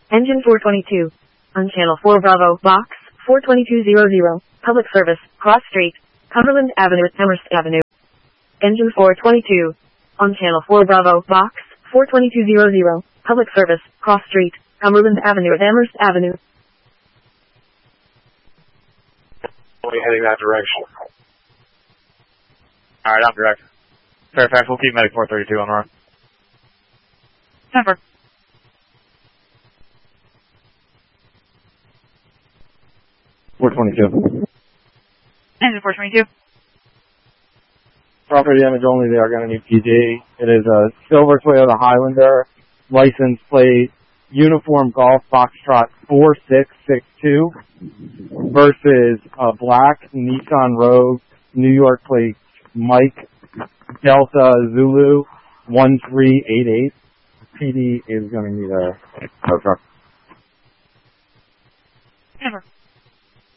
Engine 422. On Channel 4 Bravo, Box 42200. Public service, Cross Street, Cumberland Avenue, Amherst Avenue. Engine 422. On Channel 4 Bravo, Box 42200. Public service, Cross Street, Cumberland Avenue at Amherst Avenue. Only heading that direction. Alright, I'm direct. Fairfax, we'll keep Medic 432 on the run. Denver. .422. Engine 422. Property damage only, they are going to need PD. It is a silver Toyota Highlander, license plate, uniform golf Foxtrot 4662 versus a black Nissan Rogue, New York plate, Mike Delta Zulu 1388. PD is going to need a tow truck. Denver.